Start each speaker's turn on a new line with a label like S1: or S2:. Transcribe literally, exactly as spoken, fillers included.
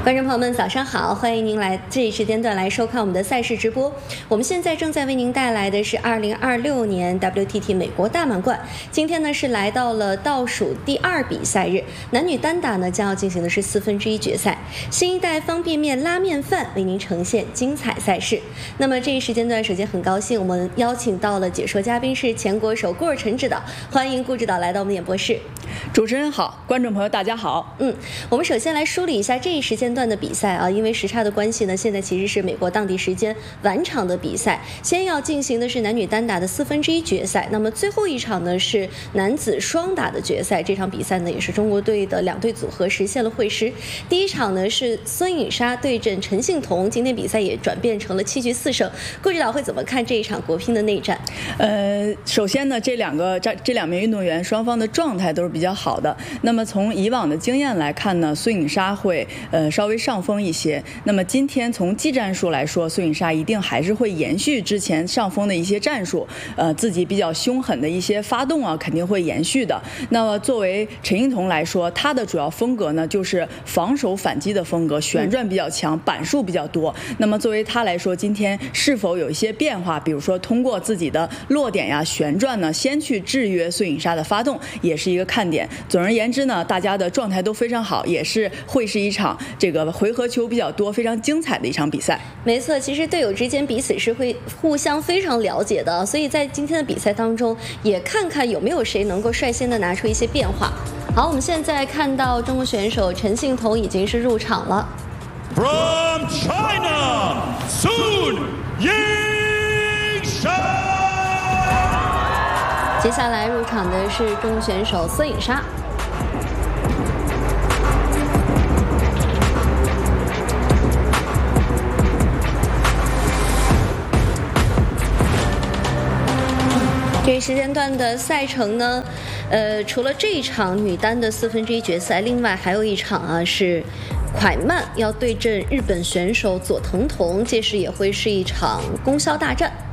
S1: 观众朋友们，早上好！欢迎您来这一时间段来收看我们的赛事直播。我们现在正在为您带来的是二零二六年 W T T 美国大满贯。今天呢是来到了倒数第二比赛日，男女单打呢将要进行的是四分之一决赛。新一代方便面拉面饭为您呈现精彩赛事。那么这一时间段，首先很高兴我们邀请到了解说嘉宾是前国手顾尔辰指导，欢迎顾指导来到我们演播室。
S2: 主持人好，观众朋友大家好。
S1: 嗯，我们首先来梳理一下这一时间段的比赛啊，因为时差的关系呢，现在其实是美国当地时间晚场的比赛。先要进行的是男女单打的四分之一决赛，那么最后一场呢是男子双打的决赛。这场比赛呢也是中国队的两队组合实现了会师。第一场呢是孙颖莎对阵陈幸同，今天比赛也转变成了七局四胜。顾指导会怎么看这一场国乒的内战？
S2: 呃，首先呢，这两个这这两名运动员双方的状态都是比较好的。那么从以往的经验来看呢，孙颖莎会呃稍微上风一些。那么今天从技战术来说，孙颖莎一定还是会延续之前上风的一些战术，呃自己比较凶狠的一些发动啊，肯定会延续的。那么作为陈幸同来说，他的主要风格呢就是防守反击的风格，旋转比较强，板数比较多。那么作为他来说，今天是否有一些变化，比如说通过自己的落点呀、旋转呢，先去制约孙颖莎的发动，也是一个看点。总而言之呢，大家的状态都非常好，也是会是一场这个回合球比较多、非常精彩的一场比赛。
S1: 没错，其实队友之间彼此是会互相非常了解的，所以在今天的比赛当中，也看看有没有谁能够率先的拿出一些变化。好，我们现在看到中国选手陈幸同已经是入场了。
S3: From China, Sun Ying-shan。
S1: 接下来入场的是中国选手孙颖莎。这一时间段的赛程呢，呃，除了这一场女单的四分之一决赛，另外还有一场啊是蒯曼要对阵日本选手佐藤瞳，届时也会是一场功效大战。